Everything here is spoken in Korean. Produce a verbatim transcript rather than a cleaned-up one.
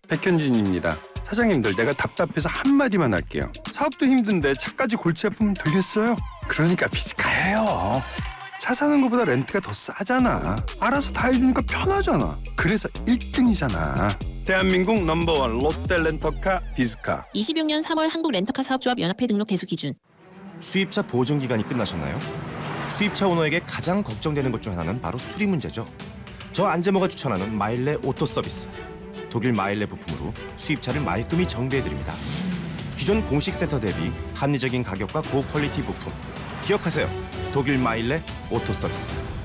백현진입니다. 사장님들, 내가 답답해서 한마디만 할게요. 사업도 힘든데 차까지 골치 아프면 되겠어요? 그러니까 비즈카예요. 차 사는 것보다 렌트가 더 싸잖아. 알아서 다 해주니까 편하잖아. 그래서 일 등이잖아. 대한민국 넘버원 롯데 렌터카 비즈카. 이십육 년 삼월 한국 렌터카 사업조합 연합회 등록 대수 기준. 수입차 보증 기간이 끝나셨나요? 수입차 오너에게 가장 걱정되는 것 중 하나는 바로 수리 문제죠. 저 안재모가 추천하는 마일레 오토 서비스. 독일 마일레 부품으로 수입차를 말끔히 정비해드립니다. 기존 공식 센터 대비 합리적인 가격과 고퀄리티 부품. 기억하세요. 독일 마일레 오토 서비스.